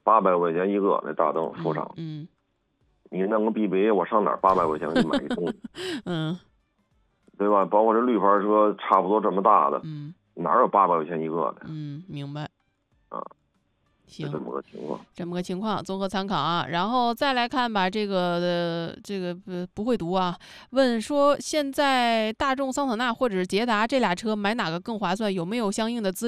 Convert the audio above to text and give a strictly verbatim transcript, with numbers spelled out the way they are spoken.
八百块钱一个那大灯副厂。 嗯，嗯你弄个 B B A， 我上哪儿八百块钱给你买一灯？ 嗯， 对吧？包括这绿牌车，差不多这么大的， 嗯， 哪有八百块钱一个的？ 嗯，明白。 啊， 行， 这么个情况。 这么个情况，综合参考啊。然后再来看吧，这个的这个不不会读啊。问说现在大众桑塔纳或者是捷达这俩车买哪个更划算？有没有相应的资